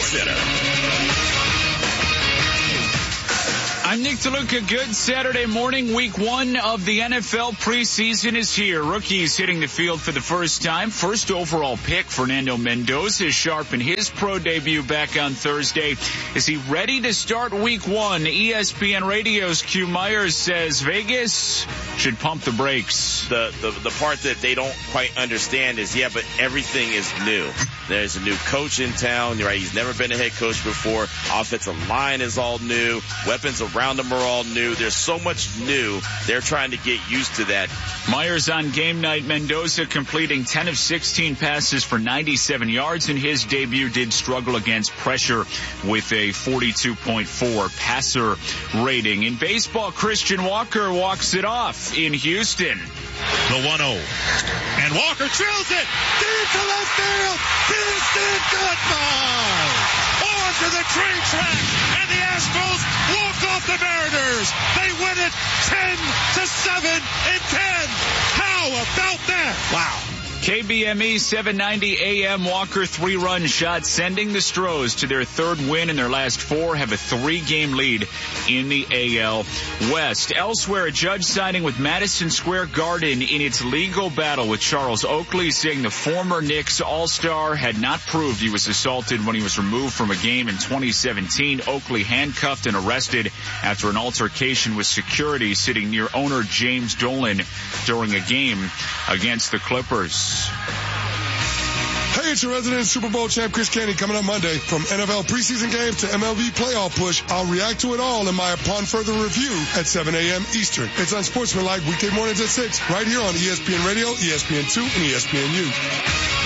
Center. I'm Nick DeLuca. Good Saturday morning. Week 1 of the NFL preseason is here. Rookies hitting the field for the first time. First overall pick, Fernando Mendoza, sharpened his pro debut back on Thursday. Is he ready to start week 1? ESPN Radio's Q Myers says Vegas should pump the brakes. The part that they don't quite understand is, but everything is new. There's a new coach in town, right? He's never been a head coach before. Offensive line is all new. Weapons around them are all new. There's so much new. They're trying to get used to that. Myers on game night. Mendoza completing 10 of 16 passes for 97 yards in his debut. Did struggle against pressure with a 42.4 passer rating. In baseball, Christian Walker walks it off in Houston. The 1-0. And Walker drills it deep to left field. Distant goodbye. On to the train track. And the Astros walk off the Mariners. They win it 10-7 in 10. How about that? Wow. KBME 790 AM Walker 3-run shot, sending the Stros to their third win in their last 4, have a 3-game lead in the AL West. Elsewhere, a judge siding with Madison Square Garden in its legal battle with Charles Oakley, saying the former Knicks All-Star had not proved he was assaulted when he was removed from a game in 2017. Oakley handcuffed and arrested after an altercation with security sitting near owner James Dolan during a game against the Clippers. Hey, it's your resident Super Bowl champ Chris Canty coming up Monday. From NFL preseason games to MLB playoff push, I'll react to it all in my Upon Further review at 7 a.m. Eastern. It's on Sportsmanlike weekday mornings at 6, right here on ESPN Radio, ESPN2, and ESPNU.